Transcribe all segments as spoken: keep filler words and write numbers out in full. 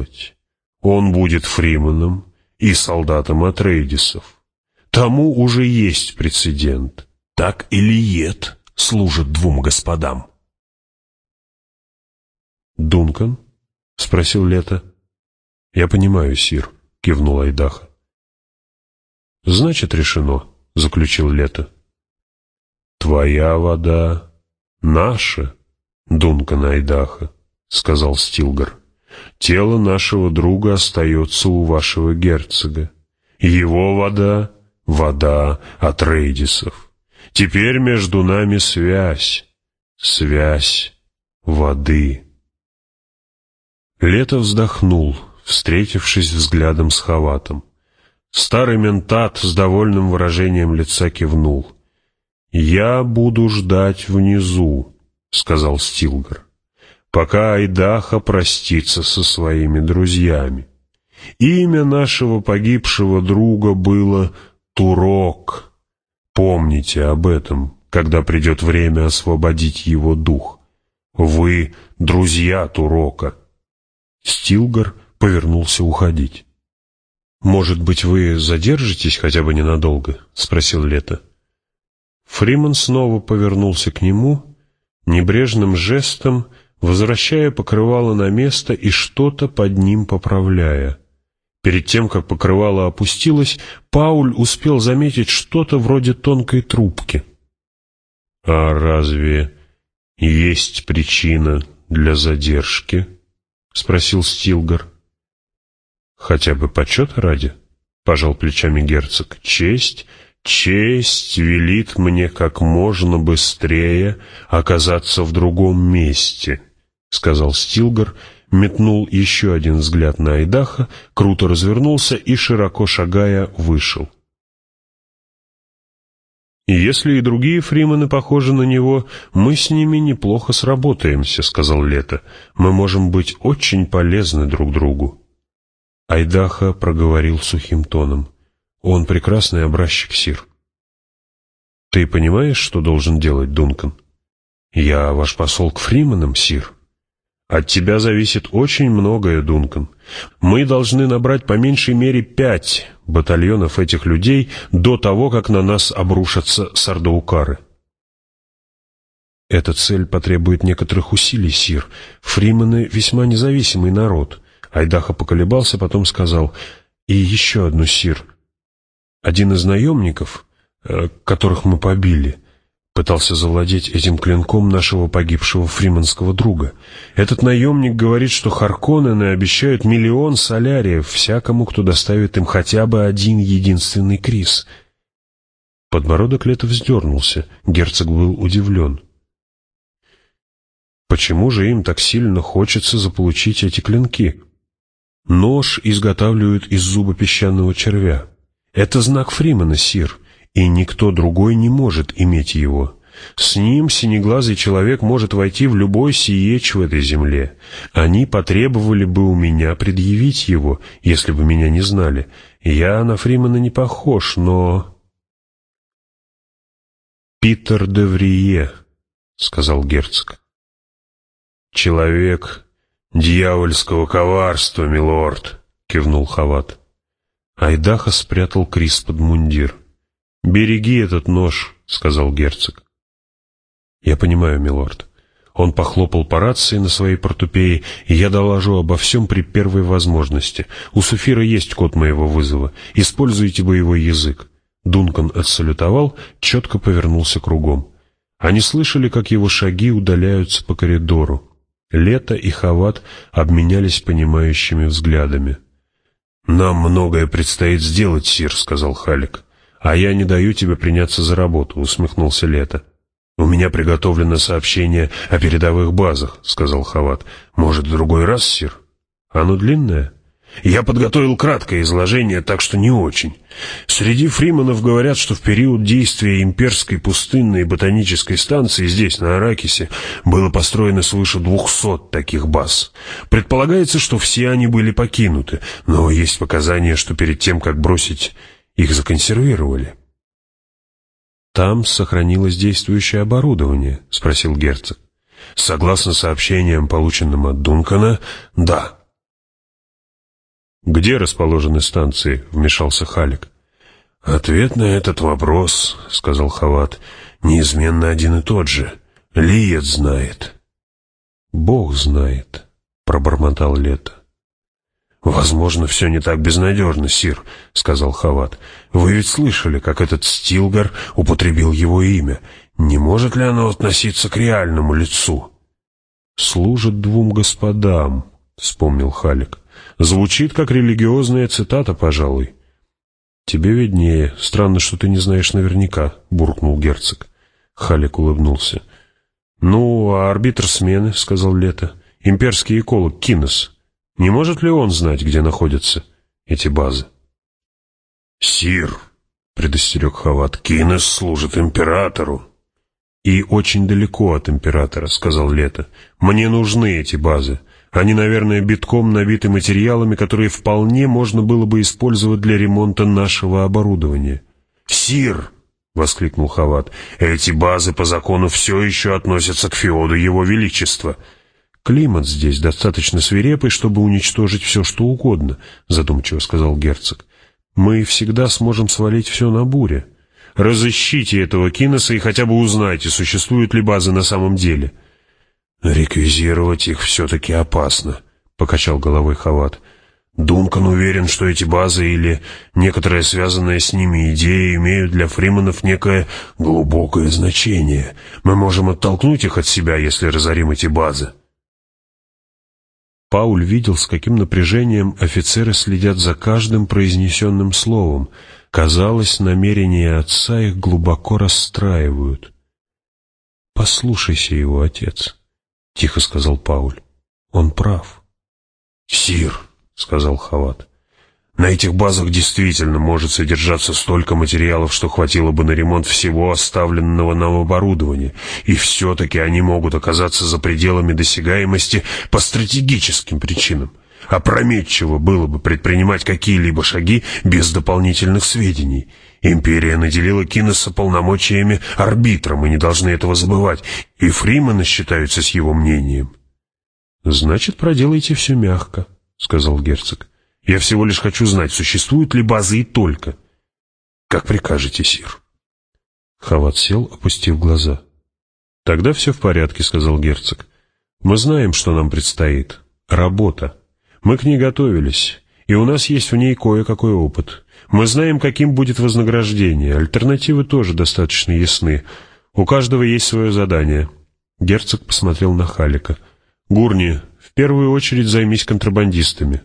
делать? Он будет фриманом и солдатом Атрейдисов. Тому уже есть прецедент. Так Элиет служит двум господам. «Дункан?» — спросил Лето. «Я понимаю, сир», — кивнул Айдаха. «Значит, решено», — заключил Лето. «Твоя вода наша, Дункан Айдаха», — сказал Стилгар. «Тело нашего друга остается у вашего герцога. Его вода — вода Атрейдисов. Теперь между нами связь, связь воды». Лето вздохнул, встретившись взглядом с Хаватом. Старый ментат с довольным выражением лица кивнул. «Я буду ждать внизу», — сказал Стилгар, «пока Айдаха простится со своими друзьями. Имя нашего погибшего друга было Турок. Помните об этом, когда придет время освободить его дух. Вы — друзья Турока». Стилгар повернулся уходить. «Может быть, вы задержитесь хотя бы ненадолго?» — спросил Лето. Фриман снова повернулся к нему, небрежным жестом возвращая покрывало на место и что-то под ним поправляя. Перед тем, как покрывало опустилось, Пауль успел заметить что-то вроде тонкой трубки. «А разве есть причина для задержки?» — спросил Стилгар. «Хотя бы почета ради», — пожал плечами герцог. «Честь, честь велит мне как можно быстрее оказаться в другом месте», — сказал Стилгар, метнул еще один взгляд на Айдаха, круто развернулся и, широко шагая, вышел. «Если и другие фримены похожи на него, мы с ними неплохо сработаемся», — сказал Лето. «Мы можем быть очень полезны друг другу». Айдаха проговорил сухим тоном. «Он прекрасный образчик, сир». «Ты понимаешь, что должен делать, Дункан?» «Я ваш посол к фрименам, сир». «От тебя зависит очень многое, Дункан. Мы должны набрать по меньшей мере пять батальонов этих людей до того, как на нас обрушатся сардаукары». «Эта цель потребует некоторых усилий, сир. Фримены — весьма независимый народ». Айдаха поколебался, потом сказал: «И еще одну, сир. Один из наемников, которых мы побили, пытался завладеть этим клинком нашего погибшего фриманского друга. Этот наемник говорит, что Харконнены обещают миллион соляриев всякому, кто доставит им хотя бы один единственный крис». Подбородок Лето вздернулся. Герцог был удивлен. «Почему же им так сильно хочется заполучить эти клинки?» «Нож изготавливают из зуба песчаного червя. Это знак фримена, сир, и никто другой не может иметь его. С ним синеглазый человек может войти в любой сиеч в этой земле. Они потребовали бы у меня предъявить его, если бы меня не знали. Я на фримена не похож, но...» «Питер де Врие», — сказал герцог. «Человек дьявольского коварства, милорд», — кивнул Хават. Айдаха спрятал крис под мундир. «Береги этот нож», — сказал герцог. «Я понимаю, милорд». Он похлопал по рации на своей портупее, и я доложу обо всем при первой возможности. У Суфира есть код моего вызова. Используйте боевой язык. Дункан отсалютовал, четко повернулся кругом. Они слышали, как его шаги удаляются по коридору. Лето и Хават обменялись понимающими взглядами. «Нам многое предстоит сделать, сир», — сказал Халик. «А я не даю тебе приняться за работу», — усмехнулся Лето. «У меня приготовлено сообщение о передовых базах», — сказал Хават. «Может, в другой раз, сир?» «Оно длинное?» «Я подготовил краткое изложение, так что не очень. Среди фриманов говорят, что в период действия имперской пустынной ботанической станции здесь, на Аракисе, было построено свыше двухсот таких баз. Предполагается, что все они были покинуты, но есть показания, что перед тем, как бросить, их законсервировали». «Там сохранилось действующее оборудование?» — спросил герцог. «Согласно сообщениям, полученным от Дункана, да». «Где расположены станции?» — вмешался Халик. «Ответ на этот вопрос, — сказал Хават, — неизменно один и тот же. Лиет знает». «Бог знает», — пробормотал Лето. «Возможно, все не так безнадежно, сир», — сказал Хават. «Вы ведь слышали, как этот Стилгар употребил его имя. Не может ли оно относиться к реальному лицу?» «Служит двум господам», — вспомнил Халик. «Звучит, как религиозная цитата, пожалуй». «Тебе виднее. Странно, что ты не знаешь наверняка», — буркнул герцог. Халик улыбнулся. «Ну, а арбитр смены», — сказал Лето, — «имперский эколог Кинес. Не может ли он знать, где находятся эти базы?» «Сир», — предостерег Хават, — «Кинес служит императору». «И очень далеко от императора», — сказал Лето. «Мне нужны эти базы. Они, наверное, битком набиты материалами, которые вполне можно было бы использовать для ремонта нашего оборудования». «Сир», — воскликнул Хават, — «эти базы по закону все еще относятся к феоду Его Величества». «Климат здесь достаточно свирепый, чтобы уничтожить все, что угодно», — задумчиво сказал герцог. «Мы всегда сможем свалить все на буре. Разыщите этого Кинеса и хотя бы узнайте, существуют ли базы на самом деле». «Реквизировать их все-таки опасно», — покачал головой Хават. «Дункан уверен, что эти базы или некоторая связанная с ними идея имеют для фриманов некое глубокое значение. Мы можем оттолкнуть их от себя, если разорим эти базы». Пауль видел, с каким напряжением офицеры следят за каждым произнесенным словом. Казалось, намерения отца их глубоко расстраивают. «Послушайся его, отец», — тихо сказал Пауль. «Он прав». «Сир», — сказал Хават, — «на этих базах действительно может содержаться столько материалов, что хватило бы на ремонт всего оставленного нам оборудования, и все-таки они могут оказаться за пределами досягаемости по стратегическим причинам. Опрометчиво было бы предпринимать какие-либо шаги без дополнительных сведений. Империя наделила Кинеса полномочиями арбитра, мы не должны этого забывать, и фримены считаются с его мнением». «Значит, проделайте все мягко», — сказал герцог. «Я всего лишь хочу знать, существуют ли базы и только». «Как прикажете, сир». Хават сел, опустив глаза. «Тогда все в порядке», — сказал герцог. «Мы знаем, что нам предстоит. Работа. Мы к ней готовились, и у нас есть в ней кое-какой опыт. Мы знаем, каким будет вознаграждение. Альтернативы тоже достаточно ясны. У каждого есть свое задание». Герцог посмотрел на Халика. «Гурни, в первую очередь займись контрабандистами».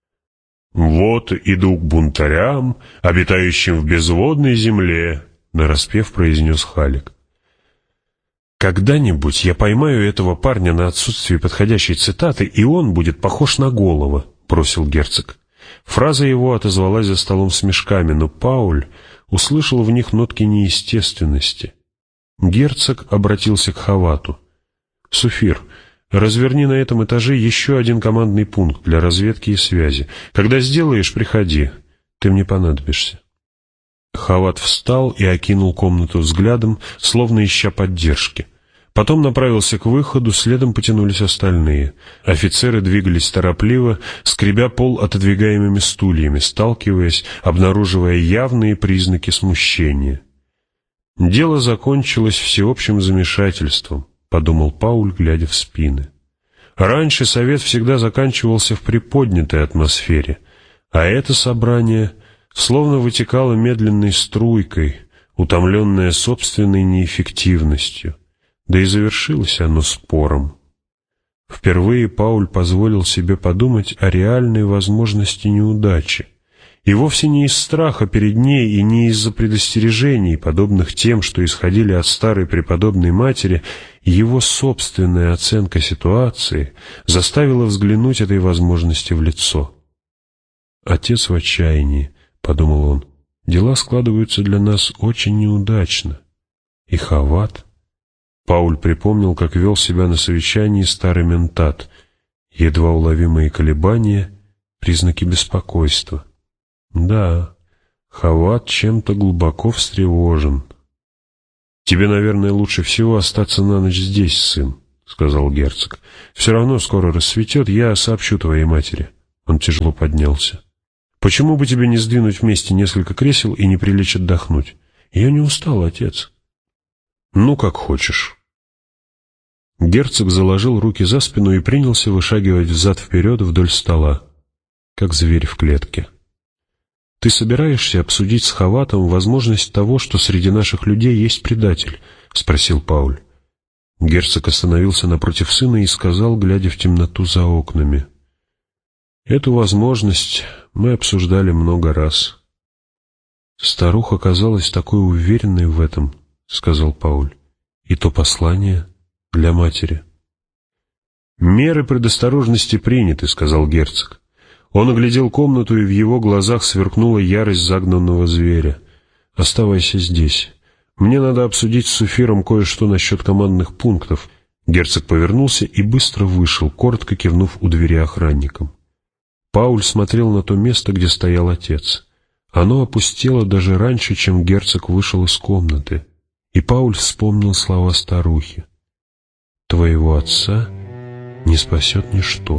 «Вот иду к бунтарям, обитающим в безводной земле», — нараспев произнес Халик. «Когда-нибудь я поймаю этого парня на отсутствие подходящей цитаты, и он будет похож на Голова», — бросил герцог. Фраза его отозвалась за столом смешками, но Пауль услышал в них нотки неестественности. Герцог обратился к Хавату. «Суфир, разверни на этом этаже еще один командный пункт для разведки и связи. Когда сделаешь, приходи. Ты мне понадобишься». Хават встал и окинул комнату взглядом, словно ища поддержки. Потом направился к выходу, следом потянулись остальные. Офицеры двигались торопливо, скребя пол отодвигаемыми стульями, сталкиваясь, обнаруживая явные признаки смущения. «Дело закончилось всеобщим замешательством», — подумал Пауль, глядя в спины. Раньше совет всегда заканчивался в приподнятой атмосфере, а это собрание словно вытекало медленной струйкой, утомленное собственной неэффективностью, да и завершилось оно спором. Впервые Пауль позволил себе подумать о реальной возможности неудачи, и вовсе не из страха перед ней и не из-за предостережений, подобных тем, что исходили от старой преподобной матери. Его собственная оценка ситуации заставила взглянуть этой возможности в лицо. «Отец в отчаянии», — подумал он, — «дела складываются для нас очень неудачно. И Хават...» Пауль припомнил, как вел себя на совещании старый ментат. Едва уловимые колебания, признаки беспокойства. Да, Хават чем-то глубоко встревожен. «Тебе, наверное, лучше всего остаться на ночь здесь, сын», — сказал герцог. «Все равно скоро рассветет, я сообщу твоей матери». Он тяжело поднялся. Почему бы тебе не сдвинуть вместе несколько кресел и не прилечь отдохнуть? Я не устал, отец. Ну, как хочешь. Герцог заложил руки за спину и принялся вышагивать взад-вперед вдоль стола, как зверь в клетке. Ты собираешься обсудить с Хаватом возможность того, что среди наших людей есть предатель? — спросил Пауль. Герцог остановился напротив сына и сказал, глядя в темноту за окнами: «Эту возможность мы обсуждали много раз». «Старуха казалась такой уверенной в этом», — сказал Пауль. «И то послание для матери». «Меры предосторожности приняты», — сказал герцог. Он оглядел комнату, и в его глазах сверкнула ярость загнанного зверя. «Оставайся здесь. Мне надо обсудить с Суфиром кое-что насчет командных пунктов». Герцог повернулся и быстро вышел, коротко кивнув у двери охранникам. Пауль смотрел на то место, где стоял отец. Оно опустело даже раньше, чем герцог вышел из комнаты, и Пауль вспомнил слова старухи: «Твоего отца не спасет ничто».